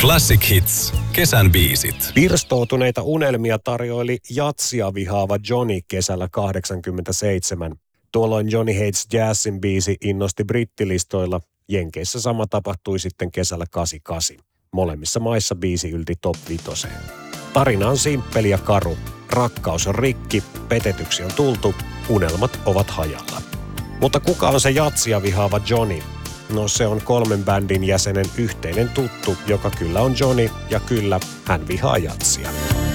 Classic Hits. Kesän biisit. Pirstoutuneita unelmia tarjoili jatsia vihaava Johnny kesällä 1987. Tuolloin Johnny Hates Jazzin biisi innosti brittilistoilla. Jenkeissä sama tapahtui sitten kesällä 88. Molemmissa maissa biisi ylti top 5. Tarina on simppeli ja karu. Rakkaus on rikki, petetyksi on tultu, unelmat ovat hajalla. Mutta kuka on se jatsia vihaava Johnny? No se on 3 bändin jäsenen yhteinen tuttu, joka kyllä on Johnny ja kyllä hän vihaa jatsia.